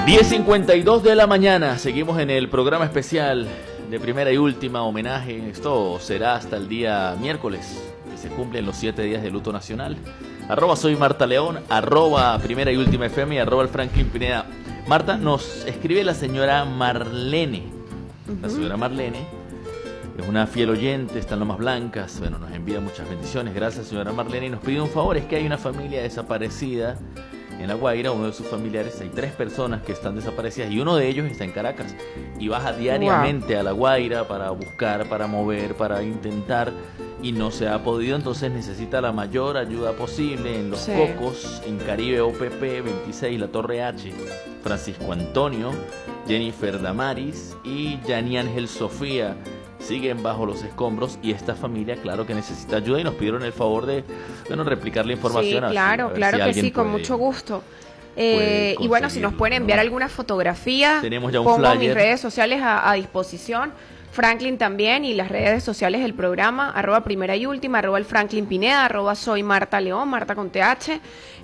10:52 de la mañana, seguimos en el programa especial de Primera y Última, homenaje. Esto será hasta el día miércoles, que se cumplen los 7 días de luto nacional. @soy Marta León, @Primera y Última FM y @el Franklin Pineda. Marta, nos escribe la señora Marlene. La señora Marlene es una fiel oyente, está en Lomas Blancas. Bueno, nos envía muchas bendiciones. Gracias, señora Marlene. Y nos pide un favor, es que hay una familia desaparecida en La Guaira, uno de sus familiares. Hay 3 personas que están desaparecidas y uno de ellos está en Caracas y baja diariamente a La Guaira para buscar, para mover, para intentar, y no se ha podido. Entonces necesita la mayor ayuda posible en Los Cocos, en Caribe OPP 26, La Torre H. Francisco Antonio, Jennifer Damaris y Yani Ángel Sofía siguen bajo los escombros, y esta familia, claro que necesita ayuda, y nos pidieron el favor de, bueno, replicar la información. Sí, claro, claro que sí, con mucho gusto. Y bueno, si nos pueden enviar alguna fotografía, tenemos ya un pongo flyer. mis redes sociales a disposición, Franklin también, y las redes sociales del programa, @Primera y Última, @el Franklin Pineda, @soy Marta León, Marta con TH.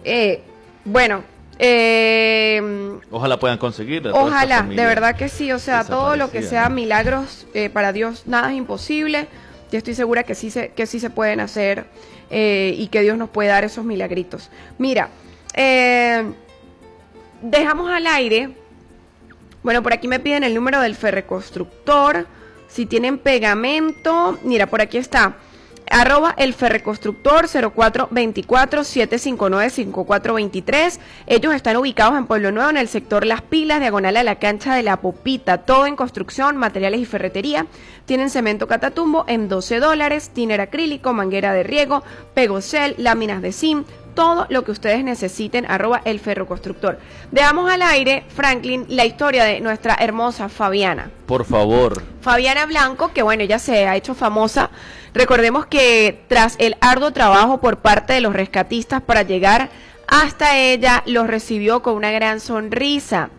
Ojalá puedan conseguir. Ojalá, de verdad que sí, o sea, todo lo que sea milagros, para Dios nada es imposible. Yo estoy segura que sí se pueden hacer, y que Dios nos puede dar esos milagritos. Mira, dejamos al aire, bueno, por aquí me piden el número del ferreconstructor, si tienen pegamento, mira, por aquí está, @el ferreconstructor 0424-759-5423. Ellos están ubicados en Pueblo Nuevo, en el sector Las Pilas, diagonal a la cancha de La Popita. Todo en construcción, materiales y ferretería. Tienen cemento Catatumbo en $12, tiner acrílico, manguera de riego, pegocel, láminas de zinc, todo lo que ustedes necesiten, @el ferroconstructor. Dejamos al aire, Franklin, la historia de nuestra hermosa Fabiana. Por favor. Fabiana Blanco, que bueno, ella se ha hecho famosa. Recordemos que tras el arduo trabajo por parte de los rescatistas para llegar hasta ella, los recibió con una gran sonrisa.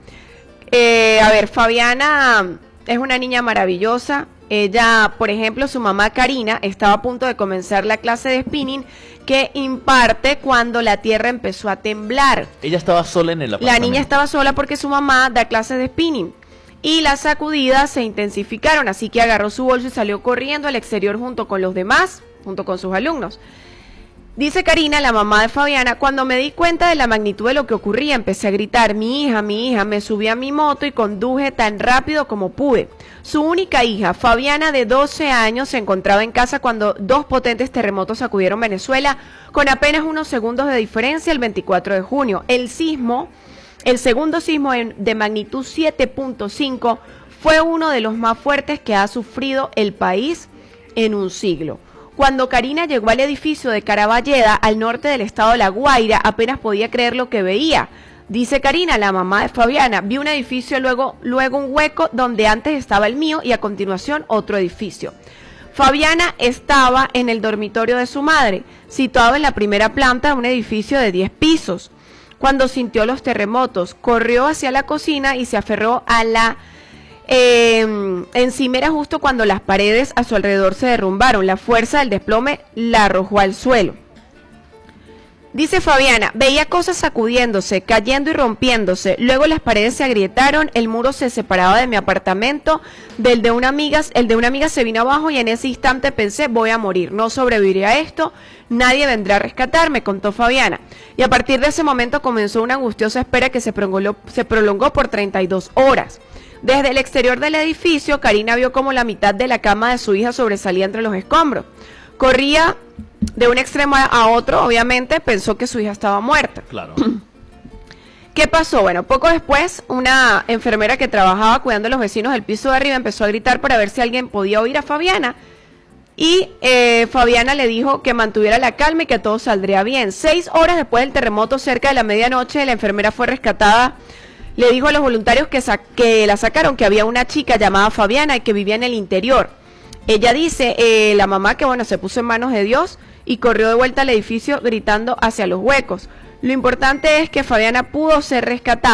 Fabiana es una niña maravillosa. Ella, por ejemplo, su mamá Karina estaba a punto de comenzar la clase de spinning que imparte cuando la tierra empezó a temblar. Ella estaba sola en el apartamento. La niña estaba sola porque su mamá da clases de spinning. Y las sacudidas se intensificaron, así que agarró su bolso y salió corriendo al exterior junto con los demás, junto con sus alumnos. Dice Karina, la mamá de Fabiana: cuando me di cuenta de la magnitud de lo que ocurría, empecé a gritar, mi hija, me subí a mi moto y conduje tan rápido como pude. Su única hija, Fabiana, de 12 años, se encontraba en casa cuando 2 potentes terremotos sacudieron Venezuela con apenas unos segundos de diferencia el 24 de junio. El segundo sismo de magnitud 7.5 fue uno de los más fuertes que ha sufrido el país en un siglo. Cuando Karina llegó al edificio de Caraballeda, al norte del estado de La Guaira, apenas podía creer lo que veía. Dice Karina, la mamá de Fabiana: vi un edificio, luego un hueco donde antes estaba el mío y a continuación otro edificio. Fabiana estaba en el dormitorio de su madre, situado en la primera planta de un edificio de 10 pisos. Cuando sintió los terremotos, corrió hacia la cocina y se aferró a la encimera justo cuando las paredes a su alrededor se derrumbaron. La fuerza del desplome la arrojó al suelo. Dice Fabiana: veía cosas sacudiéndose, cayendo y rompiéndose. Luego las paredes se agrietaron, el muro se separaba de mi apartamento, el de una amiga se vino abajo y en ese instante pensé: voy a morir, no sobreviviré a esto, nadie vendrá a rescatarme, contó Fabiana. Y a partir de ese momento comenzó una angustiosa espera que se prolongó por 32 horas. Desde el exterior del edificio, Karina vio como la mitad de la cama de su hija sobresalía entre los escombros. Corría de un extremo a otro, obviamente pensó que su hija estaba muerta. Claro. ¿Qué pasó? Bueno, poco después, una enfermera que trabajaba cuidando a los vecinos del piso de arriba empezó a gritar para ver si alguien podía oír a Fabiana. Y Fabiana le dijo que mantuviera la calma y que todo saldría bien. 6 horas después del terremoto, cerca de la medianoche, la enfermera fue rescatada. Le dijo a los voluntarios que la sacaron que había una chica llamada Fabiana y que vivía en el interior. Ella dice, la mamá, que bueno, se puso en manos de Dios y corrió de vuelta al edificio gritando hacia los huecos. Lo importante es que Fabiana pudo ser rescatada.